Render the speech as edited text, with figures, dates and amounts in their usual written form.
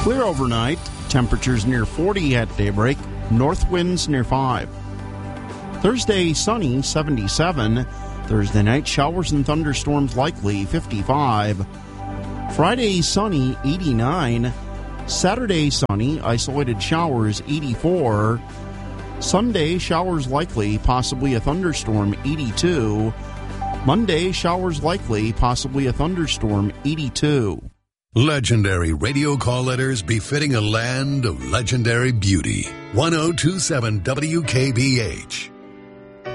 Clear overnight, temperatures near 40 at daybreak, north winds near 5. Thursday, sunny, 77. Thursday night, showers and thunderstorms likely, 55. Friday, sunny, 89. Saturday, sunny, isolated showers, 84. Sunday, showers likely, possibly a thunderstorm, 82. Monday, showers likely, possibly a thunderstorm, 82. Legendary radio call letters befitting a land of legendary beauty. 1027 WKBH.